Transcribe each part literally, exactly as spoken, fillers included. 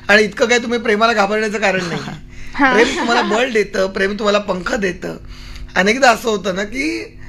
आणि इतकं काय तुम्ही प्रेमाला घाबरण्याचं कारण नाही. प्रेम तुम्हाला बळ देतं, प्रेम तुम्हाला पंख देतं. अनेकदा असं होतं ना की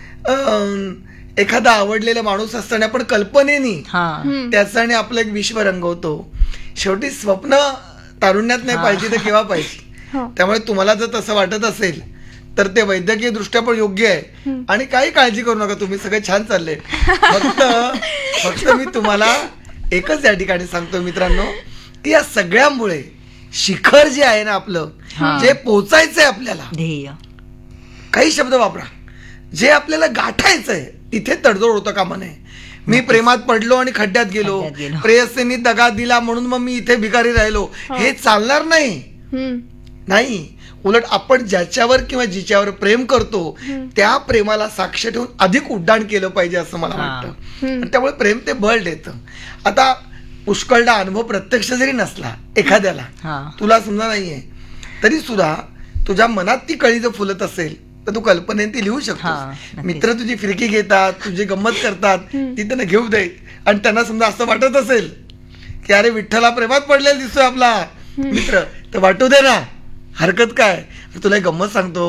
एखादा आवडलेला माणूस असताना आपण कल्पनेनी त्याचा आणि आपलं एक विश्व रंगवतो. शेवटी स्वप्न तारुण्यात नाही पाहिजे तर केव्हा पाहिजे. त्यामुळे तुम्हाला जर तसं वाटत असेल तर ते वैद्यकीय दृष्ट्या पण योग्य आहे आणि काही काळजी करू नका, तुम्ही सगळे छान चालले. फक्त फक्त मी तुम्हाला एकच या ठिकाणी सांगतो मित्रांनो की या सगळ्यामुळे शिखर जे आहे ना आपलं, जे पोचायचंय आपल्याला, ध्येय, काही शब्द वापरा, जे आपल्याला गाठायचंय तिथे तडजोड होतं कामा नये. मी प्रेमात पडलो आणि खड्ड्यात गेलो, प्रेयसीने दगा दिला म्हणून मग मी इथे भिकारी राहिलो, हे चालणार नाही. नाही, उलट आपण ज्याच्यावर किंवा जिच्यावर प्रेम करतो त्या प्रेमाला साक्ष ठेवून अधिक उड्डाण केलं पाहिजे असं मला वाटतं. त्यामुळे प्रेम ते बळ देतं. आता पुष्कळदा अनुभव प्रत्यक्ष जरी नसला एखाद्याला, तुला समजा नाहीये तरी सुद्धा तुझ्या मनात ती कळी जर फुलत असेल तर तू कल्पनेने ती लिहू शकतो. मित्र तुझी फिरकी घेतात, तुझी गंमत करतात, ती त्यांना घेऊ दे. आणि त्यांना समजा असं वाटत असेल की अरे विठ्ठला प्रेमात पडलेला दिसतोय आपला मित्र, तर वाटू दे ना, हरकत काय. तुला एक गंमत सांगतो.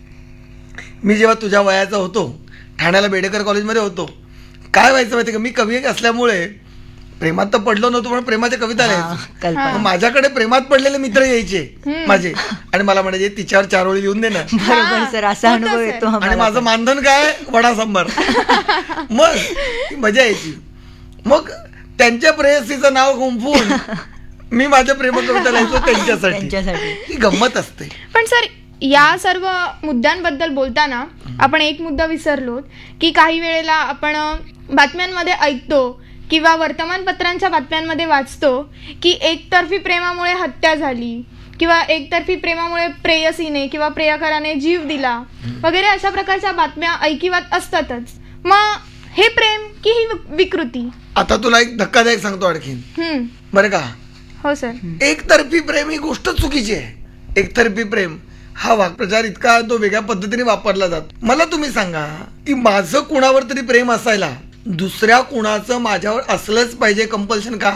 मी जेव्हा तुझ्या वयाचा होतो, ठाण्याला बेडेकर कॉलेजमध्ये होतो, काय व्हायचं माहिती का, मी कवी असल्यामुळे प्रेमात तर पडलो नव्हतो पण प्रेमाच्या कविता लिहायचो. माझ्याकडे प्रेमात पडलेले मित्र यायचे माझे आणि मला म्हणायचे तिच्यावर चार ओळी लिहून दे ना. असा अनुभव येतो. आणि माझं मानधन काय, वडा सांबार. मग मजा यायची. मग त्यांच्या प्रेयसीचं नाव गुंफून मी माझ्या प्रेम कविता लिहायचो त्यांच्यासाठी. ही गंमत असते. पण सर, या सर्व मुद्द्यांबद्दल बोलताना आपण एक मुद्दा विसरलो की काही वेळेला आपण बातम्यांमध्ये ऐकतो किंवा वर्तमानपत्रांच्या बातम्यांमध्ये वाचतो की एकतर्फी प्रेमामुळे हत्या झाली किंवा एकतर्फी प्रेमामुळे प्रेयसीने किंवा प्रियकराने जीव दिला वगैरे अशा प्रकारच्या बातम्या ऐकिवात असतातच. मग हे प्रेम की ही विकृती? आता तुला एक धक्कादायक सांगतो आणखीन, बरं का. हो सर. एकतर्फी प्रेम ही गोष्ट चुकीची आहे. एकतर्फी प्रेम हा वाक्प्रचार इतका तो वेगळ्या पद्धतीने वापरला जातो. मला तुम्ही सांगा की माझं कुणावर तरी प्रेम असायला दुसऱ्या कुणाचं माझ्यावर असलंच पाहिजे कंपल्शन का?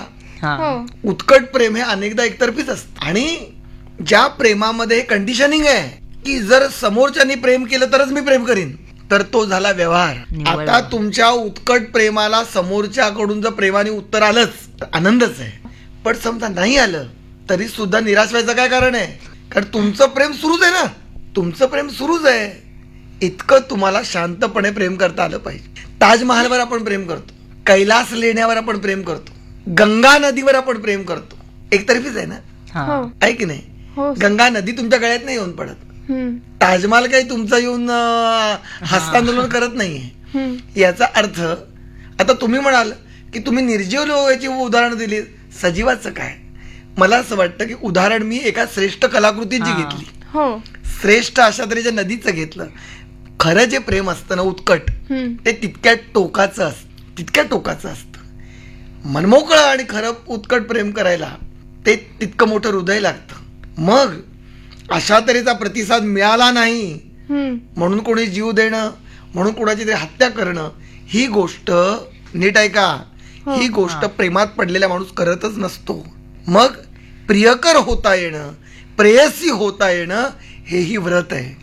उत्कट प्रेम हे अनेकदा एकतर्फीच असतं. आणि ज्या प्रेमामध्ये कंडिशनिंग आहे की जर समोरच्यानी प्रेम केलं तरच मी प्रेम करीन, तर तो झाला व्यवहार. आता तुमच्या उत्कट प्रेमाला समोरच्याकडून जर प्रेमाने उत्तर आलंच तर आनंदच आहे, पण समजा नाही आलं तरी सुद्धा निराश व्हायचं काय कारण आहे? कारण तुमचं प्रेम सुरूच आहे ना, तुमचं प्रेम सुरूच आहे. इतकं तुम्हाला शांतपणे प्रेम करता आलं पाहिजे. ताजमहालवर आपण प्रेम करतो, कैलास लेण्यावर आपण प्रेम करतो, गंगा नदीवर आपण प्रेम करतो, एकतर्फीच आहे ना, आहे की नाही? गंगा नदी तुमच्या गळ्यात नाही येऊन पडत, ताजमहाल काही तुमचा येऊन हस्तांदोलन करत नाहीये. याचा अर्थ आता तुम्ही म्हणाल की तुम्ही निर्जीव लोकांची उदाहरण दिली, सजीवाचं काय? मला असं वाटतं की उदाहरण मी एका श्रेष्ठ कलाकृतीची घेतली, श्रेष्ठ अशा तऱ्हेच्या नदीचं घेतलं. खरं जे प्रेम असतं ना उत्कट, ते तितक्या टोकाचं असतं, तितक्या टोकाचं असतं. मनमोकळं आणि खरं उत्कट प्रेम करायला ते तितकं मोठं हृदय लागतं. मग अशा तऱ्हेचा प्रतिसाद मिळाला नाही म्हणून कोणी जीव देणं, म्हणून कोणाची तरी हत्या करणं, ही गोष्ट नीट आहे का? ही गोष्ट प्रेमात पडलेला माणूस करतच नसतो. मग प्रियकर होता येणं, प्रेयसी होता येणं हेही व्रत आहे.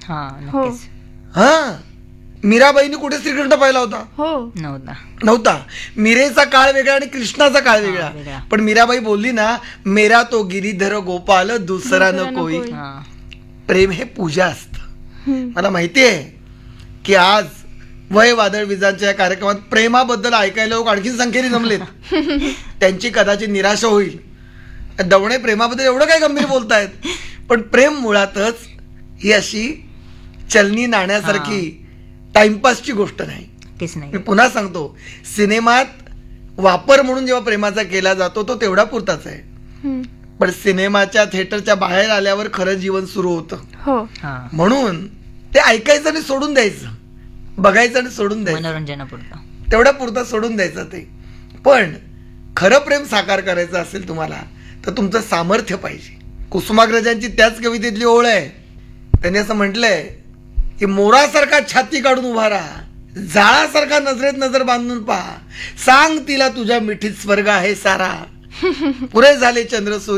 हा, मीराबाईने कुठे श्रीकृष्ण पाहिला होता? नव्हता. मीरेचा काळ वेगळा आणि कृष्णाचा काळ वेगळा. पण मीराबाई बोलली ना, मेरा तो गिरीधर गोपाल दुसरा न कोई. प्रेम हे पूजा असतं. मला माहिती आहे की आज वय वादळ विजांच्या या कार्यक्रमात प्रेमाबद्दल ऐकायला लोक आणखी संख्येने जमलेत. त्यांची कदाचित निराशा होईल. दवणे प्रेमाबद्दल एवढं काय गंभीर बोलतायत, पण प्रेम मुळातच ही अशी चलनी नाण्यासारखी टाइमपासची गोष्ट नाही. मी पुन्हा सांगतो, सिनेमात वापर म्हणून जेव्हा प्रेमाचा केला जातो तो तेवढा पुरताच आहे, पण सिनेमाच्या थिएटरच्या बाहेर आल्यावर खरं जीवन सुरू होतं. म्हणून ते ऐकायचं आणि सोडून द्यायचं, बघायचं आणि सोडून द्यायचं, मनोरंजनापुरतं तेवढा पुरता सोडून द्यायचं ते. पण खरं प्रेम साकार करायचं असेल तुम्हाला तर तुमचं सामर्थ्य पाहिजे. कुसुमाग्रजांची त्याच कवितेतली ओळ आहे. त्यांनी असं म्हटलंय की मोरासारखा छाती काढून उभा राहा, जाळासारखा नजरेत नजर बांधून पहा, सांग तिला तुझ्या मिठीत स्वर्ग आहे सारा. पुरे झाले चंद्र